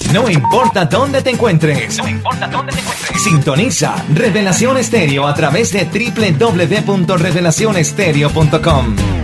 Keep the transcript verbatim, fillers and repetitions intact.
No importa dónde te encuentres. No importa dónde te encuentres. Sintoniza Revelación Estéreo a través de doble u doble u doble u punto revelación estéreo punto com.